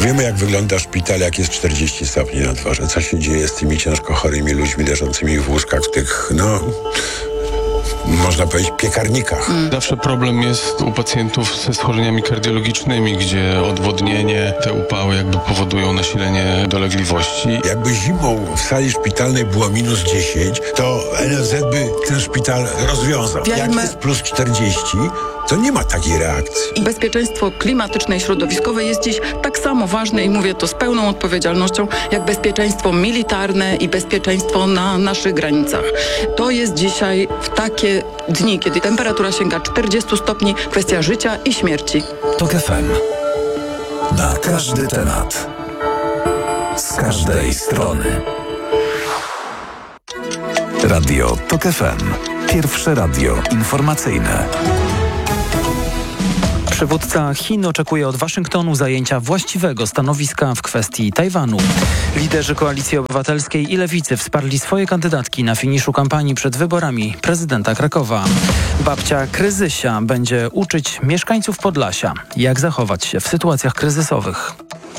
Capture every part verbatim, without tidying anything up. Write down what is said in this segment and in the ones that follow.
Wiemy, jak wygląda szpital, jak jest czterdzieści stopni na dworze. Co się dzieje z tymi ciężko chorymi ludźmi leżącymi w łóżkach, w tych, no... można powiedzieć, piekarnikach. Mm. Zawsze problem jest u pacjentów ze schorzeniami kardiologicznymi, gdzie odwodnienie, te upały jakby powodują nasilenie dolegliwości. Jakby zimą w sali szpitalnej było minus dziesięć, to N F Z by ten szpital rozwiązał. Wiemy. Jak jest plus czterdzieści, to nie ma takiej reakcji. I bezpieczeństwo klimatyczne i środowiskowe jest dziś tak samo ważne i mówię to z pełną odpowiedzialnością, jak bezpieczeństwo militarne i bezpieczeństwo na naszych granicach. To jest dzisiaj w takie dni, kiedy temperatura sięga czterdzieści stopni, kwestia życia i śmierci. TOK F M. Na każdy temat. Z każdej strony. Radio TOK F M. Pierwsze radio informacyjne. Przywódca Chin oczekuje od Waszyngtonu zajęcia właściwego stanowiska w kwestii Tajwanu. Liderzy Koalicji Obywatelskiej i Lewicy wsparli swoje kandydatki na finiszu kampanii przed wyborami prezydenta Krakowa. Babcia Kryzysia będzie uczyć mieszkańców Podlasia, jak zachować się w sytuacjach kryzysowych.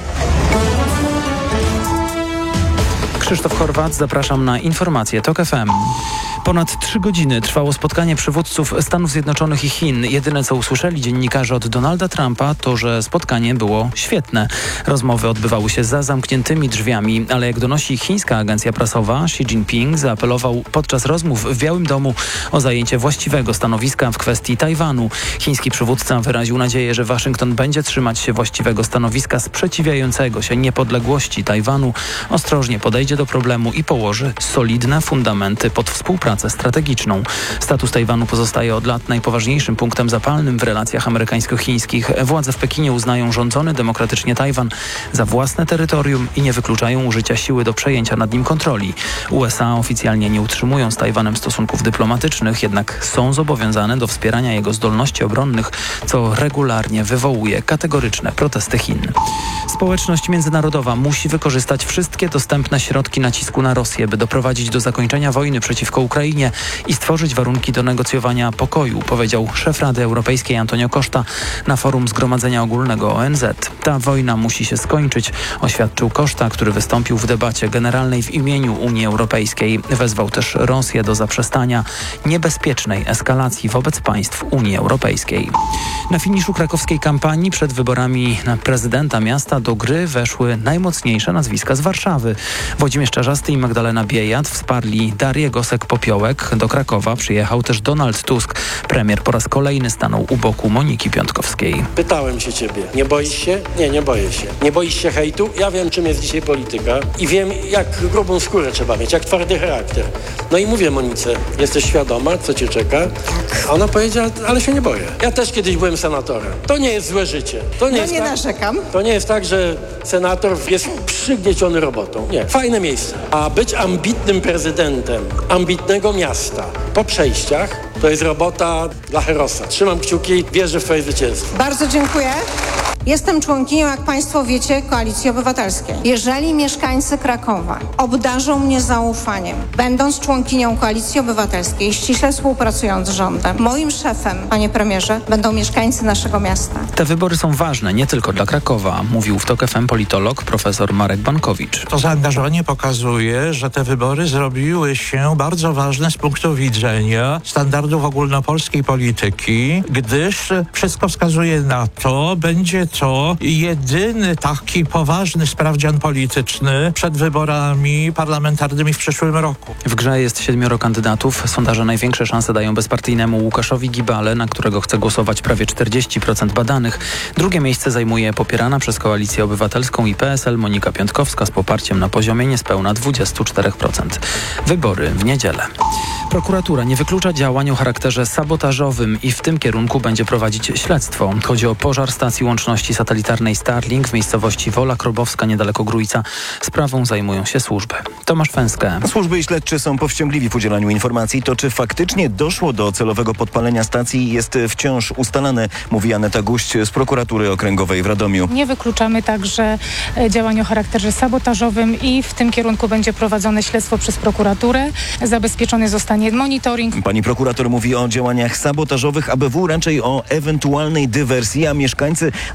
Krzysztof Horwat, zapraszam na informacje TOK F M. Ponad trzy godziny trwało spotkanie przywódców Stanów Zjednoczonych i Chin. Jedyne, co usłyszeli dziennikarze od Donalda Trumpa, to, że spotkanie było świetne. Rozmowy odbywały się za zamkniętymi drzwiami, ale jak donosi chińska agencja prasowa, Xi Jinping zaapelował podczas rozmów w Białym Domu o zajęcie właściwego stanowiska w kwestii Tajwanu. Chiński przywódca wyraził nadzieję, że Waszyngton będzie trzymać się właściwego stanowiska sprzeciwiającego się niepodległości Tajwanu, ostrożnie podejdzie do problemu i położy solidne fundamenty pod współpracę strategiczną. Status Tajwanu pozostaje od lat najpoważniejszym punktem zapalnym w relacjach amerykańsko-chińskich. Władze w Pekinie uznają rządzony demokratycznie Tajwan za własne terytorium i nie wykluczają użycia siły do przejęcia nad nim kontroli. U S A oficjalnie nie utrzymują z Tajwanem stosunków dyplomatycznych, jednak są zobowiązane do wspierania jego zdolności obronnych, co regularnie wywołuje kategoryczne protesty Chin. Społeczność międzynarodowa musi wykorzystać wszystkie dostępne środki nacisku na Rosję, by doprowadzić do zakończenia wojny przeciwko Ukrainie i stworzyć warunki do negocjowania pokoju, powiedział szef Rady Europejskiej Antonio Costa na forum Zgromadzenia Ogólnego O N Z. Ta wojna musi się skończyć, oświadczył Costa, który wystąpił w debacie generalnej w imieniu Unii Europejskiej. Wezwał też Rosję do zaprzestania niebezpiecznej eskalacji wobec państw Unii Europejskiej. Na finiszu krakowskiej kampanii przed wyborami na prezydenta miasta do gry weszły najmocniejsze nazwiska z Warszawy. Włodzimierz Czarzasty i Magdalena Biejat wsparli Darię Gosek-Popiołek. Do Krakowa przyjechał też Donald Tusk. Premier po raz kolejny stanął u boku Moniki Piątkowskiej. Pytałem się ciebie, nie boisz się? Nie, nie boję się. Nie boisz się hejtu? Ja wiem, czym jest dzisiaj polityka i wiem, jak grubą skórę trzeba mieć, jak twardy charakter. No i mówię Monice, jesteś świadoma, co cię czeka? A ona powiedziała, ale się nie boję. Ja też kiedyś byłem senatorem. To nie jest złe życie. To nie, no jest nie tak, narzekam. To nie jest tak, że senator jest przygnieciony robotą. Nie, fajne miejsce. A być ambitnym prezydentem ambitnego miasta po przejściach to jest robota dla herosa. Trzymam kciuki, wierzę w twoje zwycięstwo. Bardzo dziękuję. Jestem członkinią, jak Państwo wiecie, Koalicji Obywatelskiej. Jeżeli mieszkańcy Krakowa obdarzą mnie zaufaniem, będąc członkinią Koalicji Obywatelskiej, ściśle współpracując z rządem, moim szefem, panie premierze, będą mieszkańcy naszego miasta. Te wybory są ważne nie tylko dla Krakowa, mówił w TOK F M politolog profesor Marek Bankowicz. To zaangażowanie pokazuje, że te wybory zrobiły się bardzo ważne z punktu widzenia standardów ogólnopolskiej polityki, gdyż wszystko wskazuje na to, będzie to jedyny taki poważny sprawdzian polityczny przed wyborami parlamentarnymi w przyszłym roku. W grze jest siedmioro kandydatów. Sondaże największe szanse dają bezpartyjnemu Łukaszowi Gibale, na którego chce głosować prawie czterdzieści procent badanych. Drugie miejsce zajmuje popierana przez Koalicję Obywatelską i P S L Monika Piątkowska z poparciem na poziomie niespełna dwadzieścia cztery procent. Wybory w niedzielę. Prokuratura nie wyklucza działań o charakterze sabotażowym i w tym kierunku będzie prowadzić śledztwo. Chodzi o pożar stacji łączności satelitarnej Starlink w miejscowości Wola Krobowska niedaleko Grójca. Sprawą zajmują się służby. Tomasz Fęskę. Służby i śledczy są powściągliwi w udzielaniu informacji. To, czy faktycznie doszło do celowego podpalenia stacji, jest wciąż ustalane, mówi Aneta Guść z prokuratury okręgowej w Radomiu. Nie wykluczamy także działań o charakterze sabotażowym i w tym kierunku będzie prowadzone śledztwo przez prokuraturę. Zabezpieczony zostanie monitoring. Pani prokurator mówi o działaniach sabotażowych A B W, raczej o ewentualnej dywersji, a mieszkańcy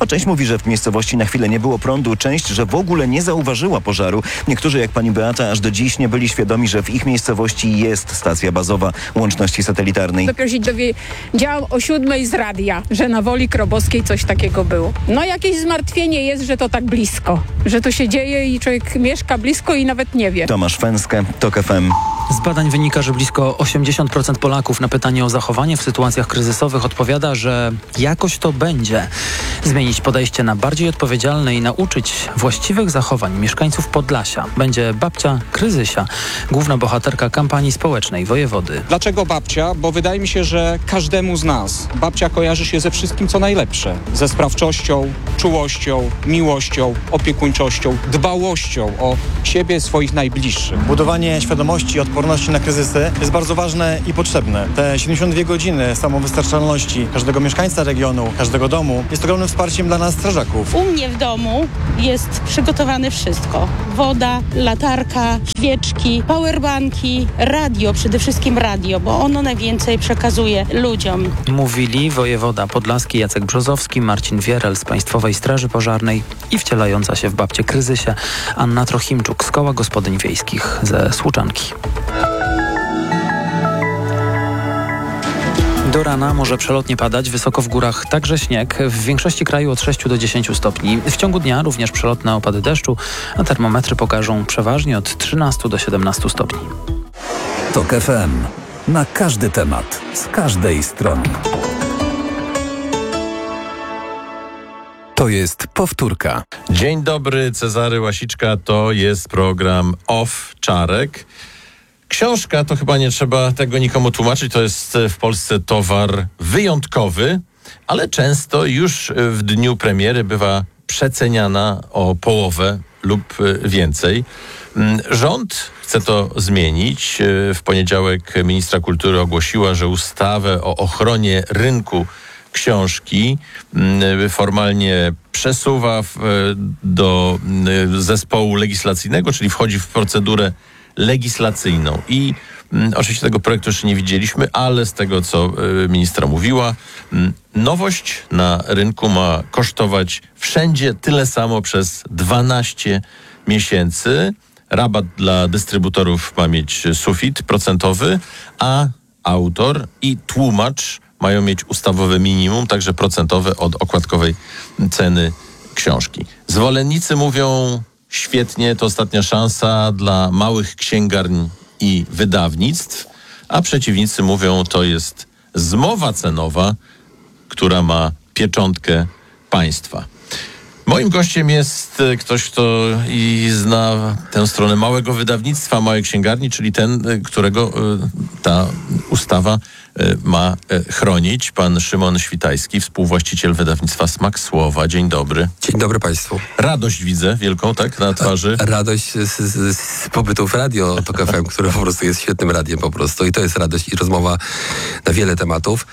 A część mówi, że w miejscowości na chwilę nie było prądu, część, że w ogóle nie zauważyła pożaru. Niektórzy, jak pani Beata, aż do dziś nie byli świadomi, że w ich miejscowości jest stacja bazowa łączności satelitarnej. Dopiero się dowiedziałam o siódmej z radia, że na Woli Krobowskiej coś takiego było. No jakieś zmartwienie jest, że to tak blisko, że to się dzieje i człowiek mieszka blisko i nawet nie wie. Tomasz Fęskę, TOK F M. Z badań wynika, że blisko osiemdziesiąt procent Polaków na pytanie o zachowanie w sytuacjach kryzysowych odpowiada, że jakoś to będzie. Zmienić podejście na bardziej odpowiedzialne i nauczyć właściwych zachowań mieszkańców Podlasia będzie babcia Kryzysia, główna bohaterka kampanii społecznej wojewody. Dlaczego babcia? Bo wydaje mi się, że każdemu z nas babcia kojarzy się ze wszystkim, co najlepsze. Ze sprawczością, czułością, miłością, opiekuńczością, dbałością o siebie, swoich najbliższych. Budowanie świadomości i odporności na kryzysy jest bardzo ważne i potrzebne. Te siedemdziesiąt dwie godziny samowystarczalności każdego mieszkańca regionu, każdego domu jest ogromnym wsparciem dla nas strażaków. U mnie w domu jest przygotowane wszystko. Woda, latarka, świeczki, powerbanki, radio, przede wszystkim radio, bo ono najwięcej przekazuje ludziom. Mówili wojewoda podlaski Jacek Brzozowski, Marcin Wierel z Państwowej Straży Pożarnej i wcielająca się w babcię Kryzysie Anna Trochimczuk z Koła Gospodyń Wiejskich ze Słuczanki. Do rana może przelotnie padać, wysoko w górach także śnieg, w większości kraju od sześciu do dziesięciu stopni. W ciągu dnia również przelotne opady deszczu, a termometry pokażą przeważnie od trzynastu do siedemnastu stopni. TOK F M. Na każdy temat, z każdej strony. To jest powtórka. Dzień dobry, Cezary Łasiczka, to jest program Off Czarek. Książka, to chyba nie trzeba tego nikomu tłumaczyć, to jest w Polsce towar wyjątkowy, ale często już w dniu premiery bywa przeceniana o połowę lub więcej. Rząd chce to zmienić. W poniedziałek ministra kultury ogłosiła, że ustawę o ochronie rynku książki formalnie przesuwa do zespołu legislacyjnego, czyli wchodzi w procedurę legislacyjną. I mm, oczywiście tego projektu jeszcze nie widzieliśmy, ale z tego, co y, ministra mówiła, mm, nowość na rynku ma kosztować wszędzie tyle samo przez dwanaście miesięcy. Rabat dla dystrybutorów ma mieć sufit procentowy, a autor i tłumacz mają mieć ustawowe minimum, także procentowe od okładkowej ceny książki. Zwolennicy mówią: świetnie, to ostatnia szansa dla małych księgarni i wydawnictw, a przeciwnicy mówią, to jest zmowa cenowa, która ma pieczątkę państwa. Moim gościem jest ktoś, kto i zna tę stronę małego wydawnictwa, małej księgarni, czyli ten, którego ta ustawa ma chronić. Pan Szymon Świtajski, współwłaściciel wydawnictwa Smak Słowa. Dzień dobry. Dzień dobry Państwu. Radość widzę wielką, tak, na twarzy. Radość z, z, z pobytu w radio TOK F M, które po prostu jest świetnym radiem po prostu i to jest radość i rozmowa na wiele tematów.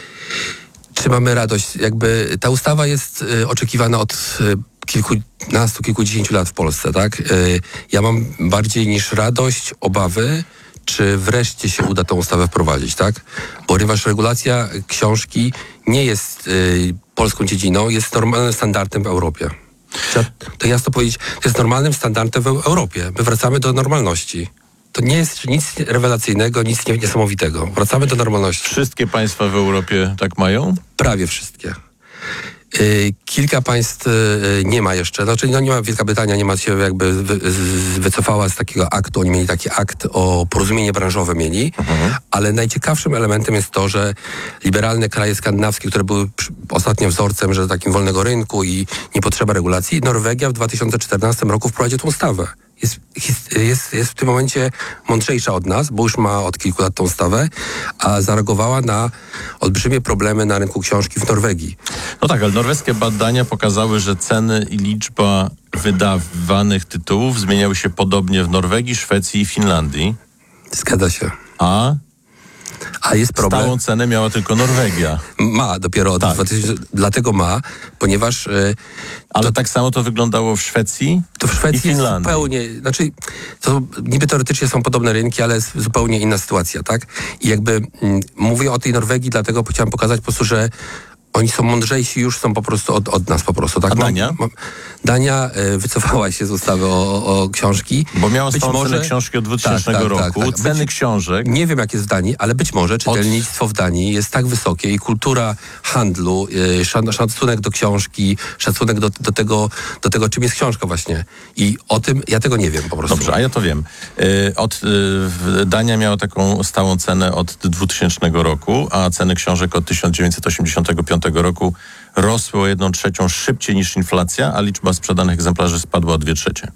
Czy mamy radość? Jakby ta ustawa jest y, oczekiwana od y, kilkunastu, kilkudziesięciu lat w Polsce, tak? Y, ja mam bardziej niż radość, obawy, czy wreszcie się uda tą ustawę wprowadzić, tak? Ponieważ regulacja książki nie jest y, polską dziedziną, jest normalnym standardem w Europie. Trzeba to jasno powiedzieć, to jest normalnym standardem w Europie. My wracamy do normalności. To nie jest nic rewelacyjnego, nic niesamowitego. Wracamy do normalności. Wszystkie państwa w Europie tak mają? Prawie wszystkie. Yy, kilka państw yy, nie ma jeszcze. Znaczy, no nie ma, Wielka Brytania nie ma się jakby wy, z, wycofała z takiego aktu. Oni mieli taki akt o porozumienie branżowe mieli, mhm. ale najciekawszym elementem jest to, że liberalne kraje skandynawskie, które były przy, ostatnio wzorcem, że takim wolnego rynku i nie potrzeba regulacji, Norwegia w dwa tysiące czternastym roku wprowadziła tą ustawę. Jest, jest, jest w tym momencie mądrzejsza od nas, bo już ma od kilku lat tą ustawę, a zareagowała na olbrzymie problemy na rynku książki w Norwegii. No tak, ale norweskie badania pokazały, że ceny i liczba wydawanych tytułów zmieniały się podobnie w Norwegii, Szwecji i Finlandii. Zgadza się. A... A jest problem. Stałą cenę miała tylko Norwegia. Ma, dopiero od tak. dwa tysiące, dlatego ma, ponieważ... Yy, Ale to, tak samo to wyglądało w Szwecji to w Szwecji i Finlandii. Jest zupełnie, znaczy, to niby teoretycznie są podobne rynki, ale jest zupełnie inna sytuacja, tak? I jakby mm, mówię o tej Norwegii, dlatego chciałem pokazać po prostu, że Oni są mądrzejsi, już są po prostu od, od nas po prostu. Tak? A Dania? Mam, mam, Dania y, wycofała się z ustawy o, o książki. Bo miała Być stałą może cenę książki od dwutysięcznego tak, tak, roku, tak, tak. ceny Być, książek. Nie wiem, jak jest w Danii, ale być może czytelnictwo w Danii jest tak wysokie i kultura handlu, y, szan, szacunek do książki, szacunek do, do, tego, do tego, czym jest książka właśnie. I o tym, ja tego nie wiem po prostu. Dobrze, a ja to wiem. Y, od, y, Dania miała taką stałą cenę od dwutysięcznego roku, a ceny książek od tysiąc dziewięćset osiemdziesiątego piątego roku rosły o jedną trzecią szybciej niż inflacja, a liczba sprzedanych egzemplarzy spadła o dwie trzecie.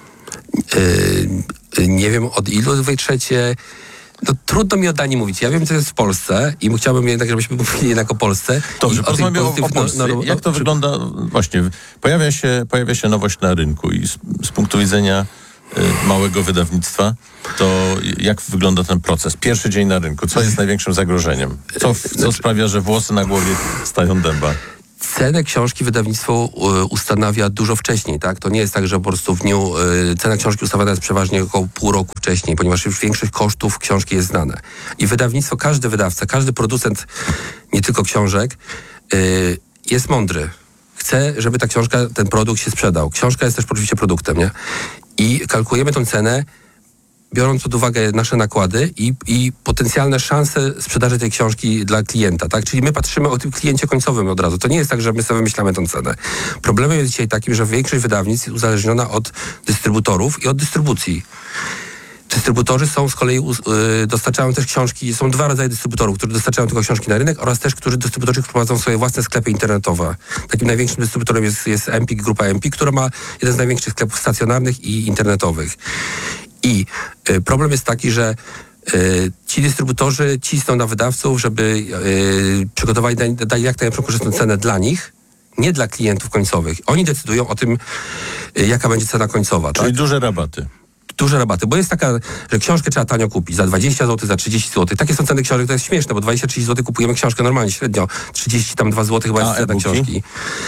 Yy, nie wiem od ilu dwie trzecie. No, trudno mi o Danii mówić. Ja wiem, co jest w Polsce i chciałbym jednak, żebyśmy mówili jednak o Polsce. Dobrze, porozmawiamy o, o Polsce. No, no, Jak to no, wygląda? Właśnie, pojawia się, pojawia się nowość na rynku i z, z punktu widzenia y, małego wydawnictwa, to jak wygląda ten proces? Pierwszy dzień na rynku. Co jest największym zagrożeniem? Co, co sprawia, że włosy na głowie stają dęba? Cenę książki wydawnictwo y, ustanawia dużo wcześniej, tak? To nie jest tak, że po prostu w dniu y, cena książki ustawiana jest przeważnie około pół roku wcześniej, ponieważ już większość kosztów książki jest znane. I wydawnictwo, każdy wydawca, każdy producent, nie tylko książek, y, jest mądry. Chce, żeby ta książka, ten produkt się sprzedał. Książka jest też oczywiście produktem, nie? I kalkulujemy tą cenę, biorąc pod uwagę nasze nakłady i, i potencjalne szanse sprzedaży tej książki dla klienta, tak? Czyli my patrzymy o tym kliencie końcowym od razu. To nie jest tak, że my sobie wymyślamy tę cenę. Problemem jest dzisiaj takim, że większość wydawnictw jest uzależniona od dystrybutorów i od dystrybucji. Dystrybutorzy są z kolei, yy, dostarczają też książki, są dwa rodzaje dystrybutorów, którzy dostarczają tylko książki na rynek oraz też, którzy dystrybutorzy prowadzą swoje własne sklepy internetowe. Takim największym dystrybutorem jest, jest Empik, grupa Empik, która ma jeden z największych sklepów stacjonarnych i internetowych. I y, problem jest taki, że y, ci dystrybutorzy cisną na wydawców, żeby y, przygotowali, dali, dali jak najlepszą korzystną cenę dla nich, nie dla klientów końcowych. Oni decydują o tym, y, jaka będzie cena końcowa. Czyli tak? duże rabaty. Duże rabaty, bo jest taka, że książkę trzeba tanio kupić, za dwadzieścia złotych, za trzydzieści złotych. Takie są ceny książek, to jest śmieszne, bo dwadzieścia trzydzieści złotych kupujemy książkę normalnie, średnio trzydzieści dwa złote chyba jest cena książki.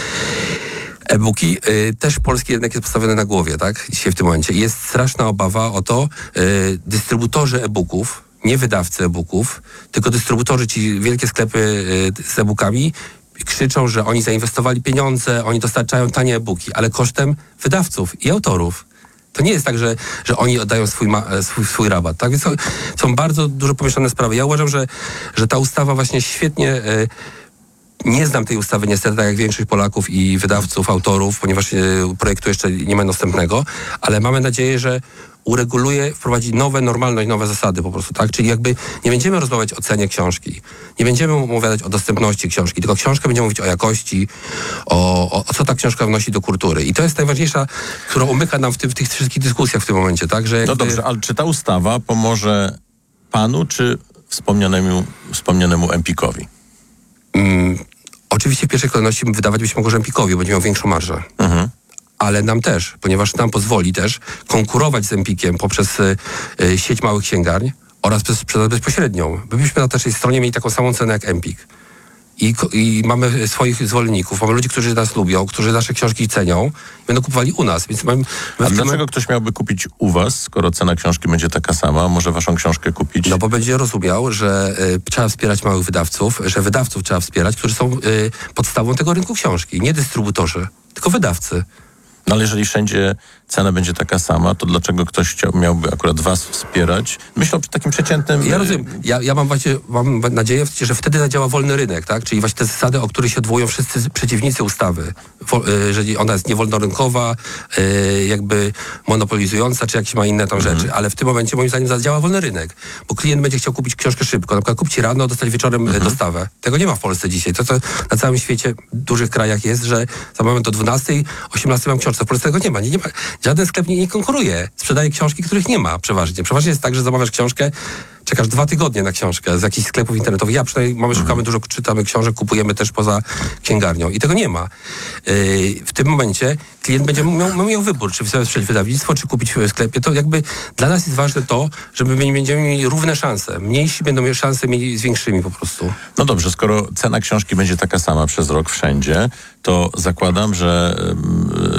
E-booki, y, też polski rynek jest postawiony na głowie, tak? Dzisiaj w tym momencie. Jest straszna obawa o to, y, dystrybutorzy e-booków, nie wydawcy e-booków, tylko dystrybutorzy, ci wielkie sklepy y, z e-bookami, krzyczą, że oni zainwestowali pieniądze, oni dostarczają tanie e-booki, ale kosztem wydawców i autorów. To nie jest tak, że, że oni oddają swój, ma, swój, swój rabat. Tak? Więc są, są bardzo dużo pomieszane sprawy. Ja uważam, że, że ta ustawa właśnie świetnie... Y, Nie znam tej ustawy niestety, tak jak większość Polaków i wydawców, autorów, ponieważ e, projektu jeszcze nie ma dostępnego, ale mamy nadzieję, że ureguluje, wprowadzi nowe, normalność, nowe zasady po prostu, tak? Czyli jakby nie będziemy rozmawiać o cenie książki, nie będziemy opowiadać o dostępności książki, tylko książka będzie mówić o jakości, o, o, o co ta książka wnosi do kultury. I to jest najważniejsza, która umyka nam w, ty, w tych wszystkich dyskusjach w tym momencie, tak? Że jakby... No dobrze, ale czy ta ustawa pomoże panu, czy wspomnianemu, wspomnianemu Empikowi? Mm, oczywiście w pierwszej kolejności wydawać byśmy mogło Empikowi, bo będzie miał większą marżę. Mhm. Ale nam też, ponieważ nam pozwoli też konkurować z Empikiem poprzez y, y, sieć małych księgarni oraz przez sprzedaż bezpośrednią. My byśmy na naszej stronie mieli taką samą cenę jak Empik. I, I mamy swoich zwolenników, mamy ludzi, którzy nas lubią, którzy nasze książki cenią i będą kupowali u nas. Więc mamy, A dlaczego tym... ktoś miałby kupić u was, skoro cena książki będzie taka sama? Może waszą książkę kupić? No bo będzie rozumiał, że y, trzeba wspierać małych wydawców, że wydawców trzeba wspierać, którzy są y, podstawą tego rynku książki. Nie dystrybutorzy, tylko wydawcy. No ale jeżeli wszędzie cena będzie taka sama, to dlaczego ktoś chciał, miałby akurat was wspierać? Myślę o takim przeciętnym... Ja rozumiem. Ja, ja mam właśnie mam nadzieję, że wtedy zadziała wolny rynek, tak? Czyli właśnie te zasady, o których się odwołują wszyscy przeciwnicy ustawy. Jeżeli ona jest niewolnorynkowa, jakby monopolizująca, czy jakieś ma inne tam rzeczy. Ale w tym momencie moim zdaniem zadziała wolny rynek. Bo klient będzie chciał kupić książkę szybko. Na przykład kupcie rano, dostać wieczorem mhm. dostawę. Tego nie ma w Polsce dzisiaj. To, co na całym świecie, w dużych krajach jest, że za moment do dwunastej, osiemnastej mam książkę. W Polsce tego nie ma. Nie, nie ma. Żaden sklep nie, nie konkuruje. Sprzedaje książki, których nie ma przeważnie. Przeważnie jest tak, że zamawiasz książkę, czekasz dwa tygodnie na książkę z jakichś sklepów internetowych. Ja przynajmniej mamy, szukamy dużo, czytamy książek, kupujemy też poza księgarnią. I tego nie ma. Yy, w tym momencie klient będzie miał, miał wybór, czy wesprzeć wydawnictwo, czy kupić w sklepie. To jakby dla nas jest ważne to, że my nie będziemy mieli równe szanse. Mniejsi będą mieli szanse mieli z większymi po prostu. No dobrze, skoro cena książki będzie taka sama przez rok wszędzie, to zakładam, że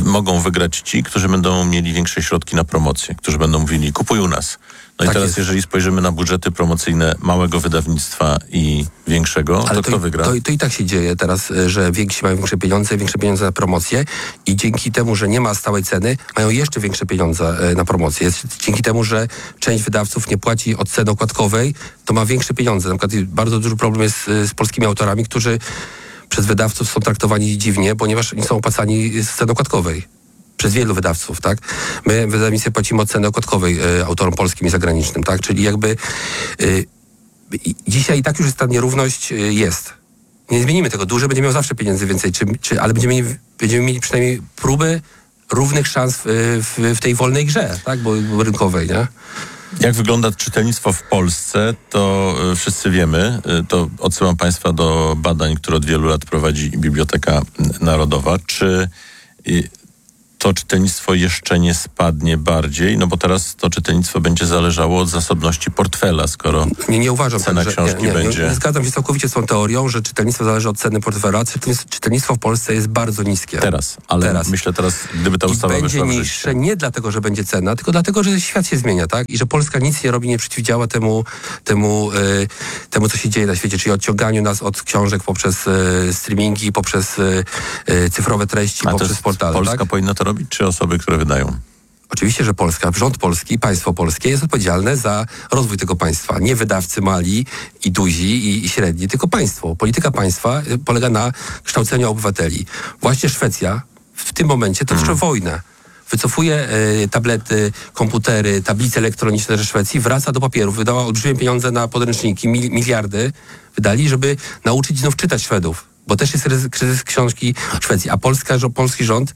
mogą wygrać ci, którzy będą mieli większe środki na promocję, którzy będą mówili, kupuj u nas. No Tak i teraz, jest. jeżeli spojrzymy na budżety promocyjne małego wydawnictwa i większego, Ale to kto i- wygra? To, to i tak się dzieje teraz, y, że więksi mają większe pieniądze, większe pieniądze na promocję i dzięki temu, że nie ma stałej ceny, mają jeszcze większe pieniądze y, na promocję. Jest, dzięki temu, że część wydawców nie płaci od ceny okładkowej, to ma większe pieniądze. Na przykład y, bardzo duży problem jest y, z polskimi autorami, którzy przez wydawców są traktowani dziwnie, ponieważ nie są opłacani z ceny okładkowej. Przez wielu wydawców, tak? My w wydawnictwie płacimy od ceny okładkowej y, autorom polskim i zagranicznym, tak? Czyli jakby y, i- dzisiaj i tak już jest ta nierówność, y, jest. Nie zmienimy tego. Duży będzie miał zawsze pieniędzy więcej, czy, czy, ale będziemy mieli, będziemy mieli przynajmniej próby równych szans w, w, w tej wolnej grze, tak? Bo, bo rynkowej, nie? Jak wygląda czytelnictwo w Polsce, to y, wszyscy wiemy. Y, to odsyłam Państwa do badań, które od wielu lat prowadzi Biblioteka Narodowa. Czy y, to czytelnictwo jeszcze nie spadnie bardziej? No bo teraz to czytelnictwo będzie zależało od zasobności portfela, skoro Nie, nie uważam cena tak, że, książki nie, nie, będzie... nie, nie zgadzam się całkowicie z tą teorią, że czytelnictwo zależy od ceny portfela. Czytelnictwo, czytelnictwo w Polsce jest bardzo niskie. Teraz, ale Teraz. myślę teraz, gdyby ta I ustawa będzie wyszła w życie. niższe nie dlatego, że będzie cena, tylko dlatego, że świat się zmienia, tak? I że Polska nic nie robi, nie przeciwdziała temu, temu, y, temu co się dzieje na świecie, czyli odciąganiu nas od książek poprzez y, streamingi, poprzez y, y, cyfrowe treści, A to poprzez jest, portale, Polska tak? powinna to robić, czy osoby, które wydają? Oczywiście, że Polska, rząd polski, państwo polskie jest odpowiedzialne za rozwój tego państwa. Nie wydawcy mali i duzi i, i średni, tylko państwo. Polityka państwa y, polega na kształceniu obywateli. Właśnie Szwecja w tym momencie toczy Hmm. wojnę. Wycofuje y, tablety, komputery, tablice elektroniczne ze Szwecji, wraca do papierów. Wydała olbrzymie pieniądze na podręczniki, mil, miliardy wydali, żeby nauczyć znów czytać Szwedów. Bo też jest ryzy- kryzys książki w Szwecji. A Polska, żo- polski rząd,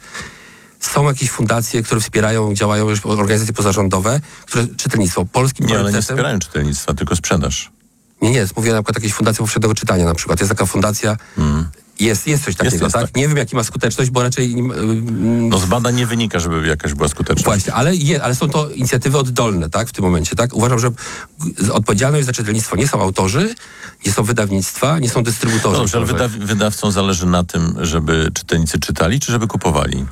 są jakieś fundacje, które wspierają, działają już organizacje pozarządowe, które czytelnictwo. Polskim Nie, ale nie priorytetem- wspierają czytelnictwa, tylko sprzedaż. Nie, nie, mówię na przykład o jakiejś fundacji powszechnego czytania na przykład. Jest taka fundacja, jest, jest coś takiego, jest tak? tak. Nie wiem, jaki ma skuteczność, bo raczej... Yy, No z badań nie wynika, żeby jakaś była skuteczność. Właśnie, ale, je, ale są to inicjatywy oddolne, tak, w tym momencie, tak? Uważam, że g- odpowiedzialność za czytelnictwo nie są autorzy, nie są wydawnictwa, nie są dystrybutorzy. No dobrze, ale książek. wyda- wydawcom zależy na tym, żeby czytelnicy czytali, czy żeby kupowali?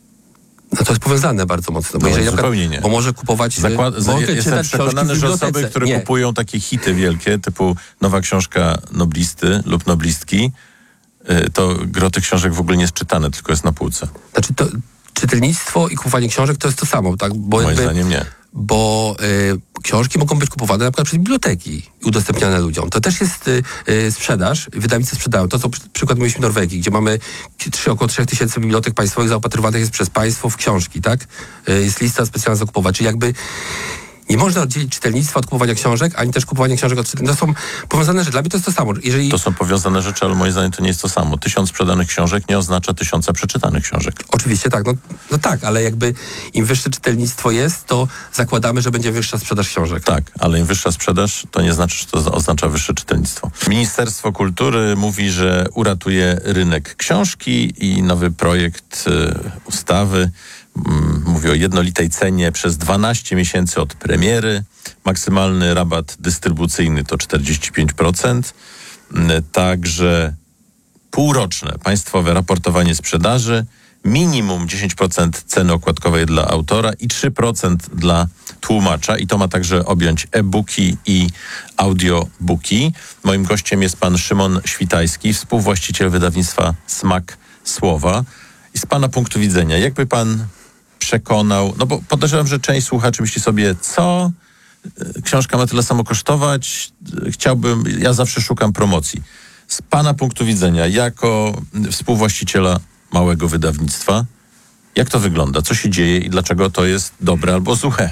No to jest powiązane bardzo mocno. Bo No, jeżeli na zupełnie przykład- nie. Bo może kupować... Zakład- yy, za- mogę jestem czytać przekonany, książki w że osoby, bibliotece. które Nie. kupują takie hity wielkie, typu nowa książka noblisty lub noblistki, y, to gro tych książek w ogóle nie jest czytane, tylko jest na półce. Znaczy to czytelnictwo i kupowanie książek to jest to samo, tak? Bo Moim jakby, zdaniem nie. Bo y, książki mogą być kupowane na przykład przez biblioteki i udostępniane ludziom. To też jest y, y, sprzedaż, wydawnictwa sprzedają. To, co przy, przykład mieliśmy w Norwegii, gdzie mamy trzy, około trzech tysięcy bibliotek państwowych zaopatrywanych jest przez państwo w książki, tak? Y, jest lista specjalna zakupowa, czyli jakby nie można oddzielić czytelnictwa od kupowania książek, ani też kupowania książek od czytelnictwa. To są powiązane rzeczy. Dla mnie to jest to samo. Jeżeli... To są powiązane rzeczy, ale moim zdaniem to nie jest to samo. Tysiąc sprzedanych książek nie oznacza tysiąca przeczytanych książek. Oczywiście tak, no, no tak, ale jakby im wyższe czytelnictwo jest, to zakładamy, że będzie wyższa sprzedaż książek. Tak, ale im wyższa sprzedaż, to nie znaczy, że to oznacza wyższe czytelnictwo. Ministerstwo Kultury mówi, że uratuje rynek książki i nowy projekt y, ustawy mm, mówi o jednolitej cenie przez dwanaście miesięcy od premiery. Maksymalny rabat dystrybucyjny to czterdzieści pięć procent. Y, także półroczne państwowe raportowanie sprzedaży, minimum dziesięć procent ceny okładkowej dla autora i trzy procent dla tłumacza i to ma także objąć e-booki i audiobooki. Moim gościem jest pan Szymon Świtajski, współwłaściciel wydawnictwa Smak Słowa. I z pana punktu widzenia, jakby pan przekonał, no bo podejrzewam, że część słuchaczy myśli sobie, co? Książka ma tyle samo kosztować? Chciałbym, ja zawsze szukam promocji. Z pana punktu widzenia, jako współwłaściciela małego wydawnictwa, jak to wygląda? Co się dzieje i dlaczego to jest dobre albo złe?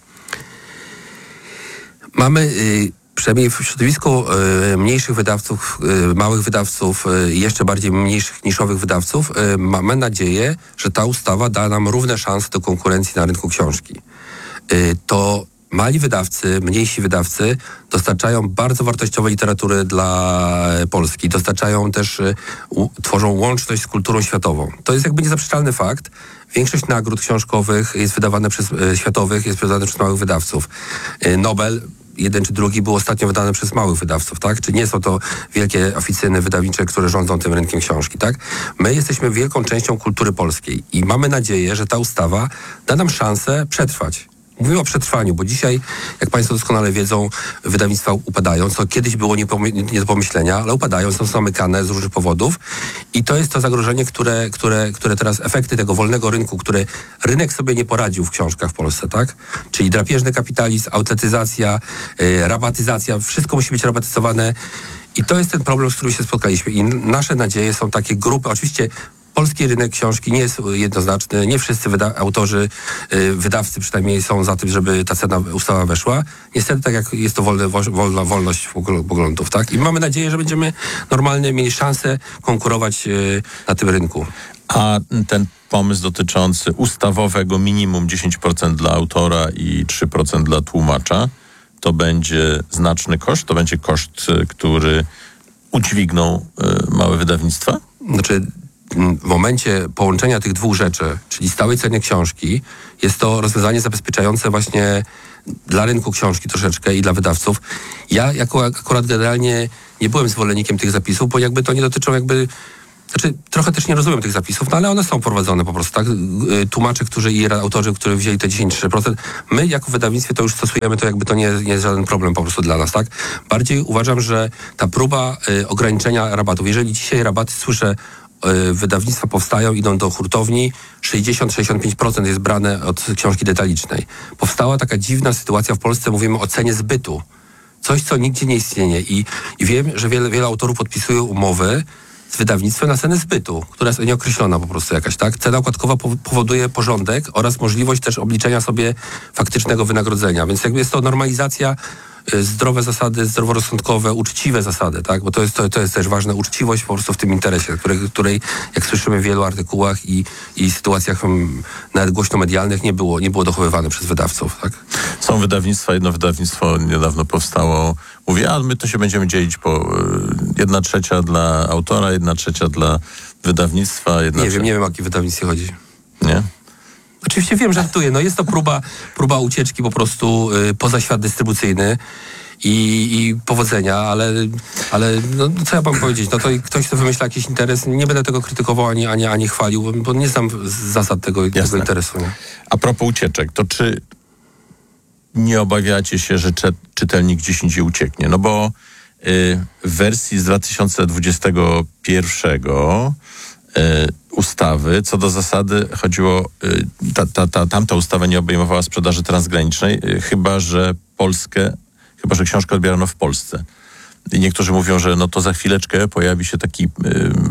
Mamy y, przynajmniej w środowisku y, mniejszych wydawców, y, małych wydawców, y, jeszcze bardziej mniejszych, niszowych wydawców, y, mamy nadzieję, że ta ustawa da nam równe szanse do konkurencji na rynku książki. Y, to mali wydawcy, mniejsi wydawcy dostarczają bardzo wartościowej literatury dla Polski. Dostarczają też, y, u, tworzą łączność z kulturą światową. To jest jakby niezaprzeczalny fakt. Większość nagród książkowych jest wydawana przez y, światowych, jest wydawana przez małych wydawców. Y, Nobel jeden czy drugi był ostatnio wydany przez małych wydawców, tak? Czy nie są to wielkie oficyny wydawnicze, które rządzą tym rynkiem książki, tak? My jesteśmy wielką częścią kultury polskiej i mamy nadzieję, że ta ustawa da nam szansę przetrwać. Mówimy o przetrwaniu, bo dzisiaj, jak Państwo doskonale wiedzą, wydawnictwa upadają, co kiedyś było nie, pomy- nie do pomyślenia, ale upadają, są zamykane z różnych powodów i to jest to zagrożenie, które, które, które teraz, efekty tego wolnego rynku, który rynek sobie nie poradził w książkach w Polsce, tak? Czyli drapieżny kapitalizm, autotyzacja, yy, rabatyzacja, wszystko musi być rabatyzowane i to jest ten problem, z którym się spotkaliśmy i nasze nadzieje są takie grupy, oczywiście polski rynek książki nie jest jednoznaczny. Nie wszyscy wyda- autorzy, yy, wydawcy przynajmniej są za tym, żeby ta cena ustawa weszła. Niestety tak jak jest to wolne, wolna wolność poglądów, tak? I mamy nadzieję, że będziemy normalnie mieli szansę konkurować yy, na tym rynku. A ten pomysł dotyczący ustawowego minimum dziesięć procent dla autora i trzy procent dla tłumacza, to będzie znaczny koszt? To będzie koszt, który udźwigną yy, małe wydawnictwa? Znaczy w momencie połączenia tych dwóch rzeczy, czyli stałej ceny książki, jest to rozwiązanie zabezpieczające właśnie dla rynku książki troszeczkę i dla wydawców. Ja jako akurat generalnie nie byłem zwolennikiem tych zapisów, bo jakby to nie dotyczą jakby... Znaczy, trochę też nie rozumiem tych zapisów, no ale one są prowadzone po prostu, tak? Tłumacze, którzy i autorzy, którzy wzięli te dziesięć trzy procent, my jako wydawnictwie to już stosujemy, to jakby to nie, nie jest żaden problem po prostu dla nas, tak? Bardziej uważam, że ta próba y, ograniczenia rabatów, jeżeli dzisiaj rabaty słyszę, wydawnictwa powstają, idą do hurtowni, sześćdziesiąt do sześćdziesięciu pięciu procent jest brane od książki detalicznej. Powstała taka dziwna sytuacja w Polsce, mówimy o cenie zbytu. Coś, co nigdzie nie istnieje. I, i wiem, że wiele, wiele autorów podpisuje umowy z wydawnictwem na cenę zbytu, która jest nieokreślona po prostu jakaś, tak? Cena okładkowa powoduje porządek oraz możliwość też obliczenia sobie faktycznego wynagrodzenia. Więc jakby jest to normalizacja, zdrowe zasady, zdroworozsądkowe, uczciwe zasady, tak? Bo to jest, to, to jest też ważne, uczciwość po prostu w tym interesie, której, której jak słyszymy w wielu artykułach i, i sytuacjach um, nawet głośno-medialnych nie było, nie było dochowywane przez wydawców, tak? Są wydawnictwa, jedno wydawnictwo niedawno powstało, mówi, a my to się będziemy dzielić po y, jedna trzecia dla autora, jedna trzecia dla wydawnictwa. Jedna nie trzecia... wiem, nie wiem o jakie wydawnictwie chodzi. Nie? Oczywiście wiem, żartuję. No jest to próba, próba ucieczki po prostu y, poza świat dystrybucyjny i, i powodzenia, ale, ale no, co ja mam powiedzieć? No to ktoś, kto wymyśla jakiś interes, nie będę tego krytykował ani, ani, ani chwalił, bo, bo nie znam zasad tego, tego interesu. Nie? A propos ucieczek, to czy nie obawiacie się, że cze- czytelnik gdzieś indziej ucieknie? No bo y, w wersji z dwa tysiące dwudziestego pierwszego y, ustawy, co do zasady chodziło, y, ta, ta, ta, tamta ustawa nie obejmowała sprzedaży transgranicznej, y, chyba że Polskę, chyba że książkę odbierano w Polsce. I niektórzy mówią, że no to za chwileczkę pojawi się taki y,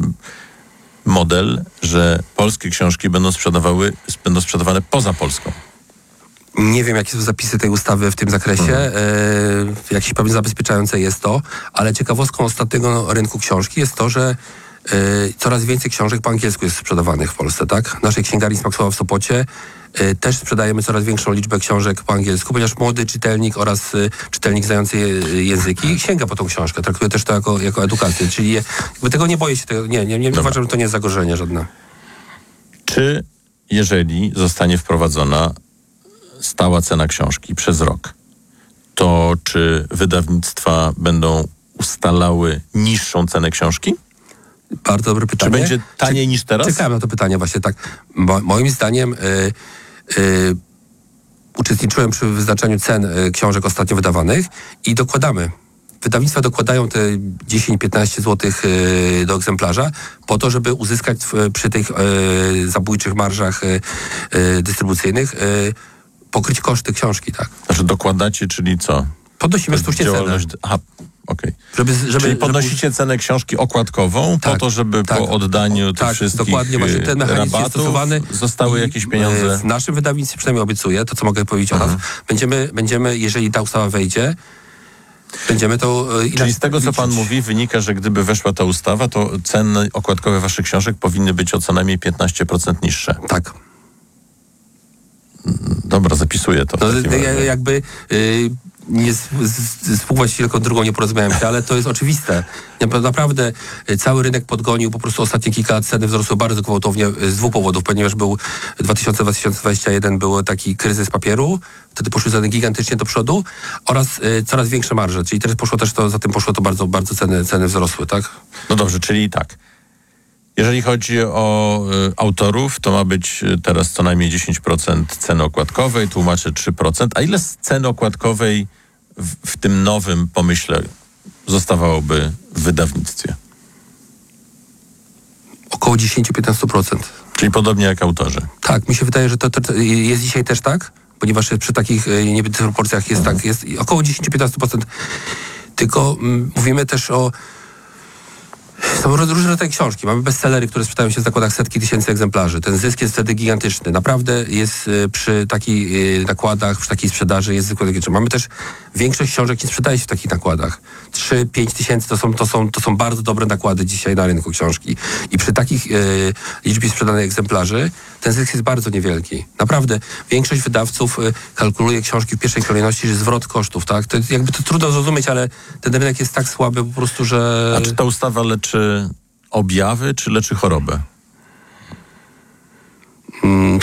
model, że polskie książki będą sprzedawały, będą sprzedawane poza Polską. Nie wiem, jakie są zapisy tej ustawy w tym zakresie. Hmm. E, jakieś pewnie zabezpieczające jest to, ale ciekawostką ostatniego rynku książki jest to, że e, coraz więcej książek po angielsku jest sprzedawanych w Polsce, tak? W naszej księgarni Smaksłowa w Sopocie e, też sprzedajemy coraz większą liczbę książek po angielsku, ponieważ młody czytelnik oraz e, czytelnik znający je, języki sięga po tą książkę. Traktuje też to jako, jako edukację, czyli jakby tego nie boję się, tego, nie, nie, nie uważam, że to nie jest zagrożenie żadne. Czy jeżeli zostanie wprowadzona stała cena książki przez rok, to czy wydawnictwa będą ustalały niższą cenę książki? Bardzo dobre pytanie. Czy będzie taniej Czy, niż teraz? Czekałem na to pytanie właśnie tak. Mo, moim zdaniem y, y, uczestniczyłem przy wyznaczaniu cen y, książek ostatnio wydawanych i dokładamy. Wydawnictwa dokładają te dziesięć do piętnastu złotych y, do egzemplarza po to, żeby uzyskać y, przy tych y, zabójczych marżach y, y, dystrybucyjnych y, pokryć koszty książki, tak. Znaczy dokładacie, czyli co? Podnosimy sztucznie działalność... cenę. Aha, okej. Żeby, żeby, czyli podnosicie żeby... cenę książki okładkową tak, po to, żeby tak, po oddaniu tych tak, wszystkich dokładnie, właśnie ten mechanizm jest stosowany. Zostały jakieś pieniądze? W naszym wydawnictwie, przynajmniej obiecuję, to co mogę powiedzieć mhm. o nas, będziemy, będziemy, jeżeli ta ustawa wejdzie, będziemy to... Czyli z tego, co pan mówi, wynika, że gdyby weszła ta ustawa, to ceny okładkowe waszych książek powinny być o co najmniej piętnaście procent niższe. Tak. Dobra, zapisuję to. No, jakby y, nie z, z, z współwłaścicielką drugą nie porozmawiałem się, ale to jest oczywiste. Naprawdę cały rynek podgonił, po prostu ostatnie kilka lat ceny wzrosły bardzo gwałtownie z dwóch powodów, ponieważ był dwa tysiące dwudziesty jeden był taki kryzys papieru, wtedy poszły ceny gigantycznie do przodu oraz y, coraz większe marże, czyli teraz poszło też to, za tym poszło to bardzo, bardzo ceny, ceny wzrosły, tak? No dobrze, czyli tak. Jeżeli chodzi o y, autorów, to ma być y, teraz co najmniej dziesięć procent ceny okładkowej, tłumaczy trzy procent. A ile z ceny okładkowej w, w tym nowym pomyśle zostawałoby w wydawnictwie? Około dziesięć do piętnastu procent. Czyli podobnie jak autorzy. Tak, mi się wydaje, że to, to, to jest dzisiaj też tak, ponieważ przy takich niby proporcjach jest tak, jest około dziesięć do piętnastu procent. Tylko mm, mówimy też o są różne rodzaje książki. Mamy bestsellery, które sprzedają się w zakładach setki tysięcy egzemplarzy. Ten zysk jest wtedy gigantyczny. Naprawdę jest y, przy takich y, nakładach, przy takiej sprzedaży jest zysk gigantyczny. Mamy też większość książek nie sprzedaje się w takich nakładach. trzy do pięciu tysięcy to są, to, są, to są bardzo dobre nakłady dzisiaj na rynku książki. I przy takich y, liczbie sprzedanych egzemplarzy ten zysk jest bardzo niewielki. Naprawdę większość wydawców y, kalkuluje książki w pierwszej kolejności, że zwrot kosztów, tak? To jest, jakby to trudno zrozumieć, ale ten rynek jest tak słaby po prostu, że... A czy ta ustawa leczy objawy, czy leczy chorobę? Mm.